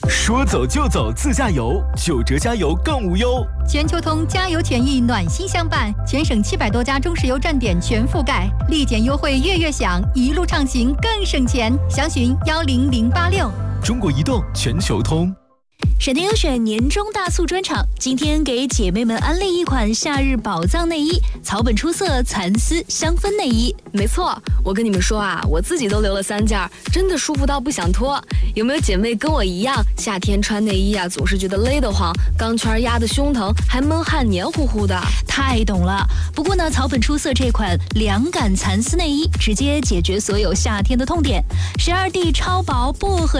说走就走自驾游，9折加油更无忧。 全球通加油权益暖心相伴，全省700多家中石油站点全覆盖，立减优惠月月享，一路畅行更省钱。详询10086。 中国移动全球通。 闪电优选年终大促专场，今天给姐妹们安利一款夏日宝藏内衣，草本出色蚕丝香氛内衣。 没错，我跟你们说啊，我自己都留了3件，真的舒服到不想脱。有没有姐妹跟我一样，夏天穿内衣啊，总是觉得勒得慌，钢圈压得胸疼，还闷汗黏糊糊的？ 太懂了。不过呢，草本出色这款凉感蚕丝内衣，直接解决所有夏天的痛点。12D 超薄薄荷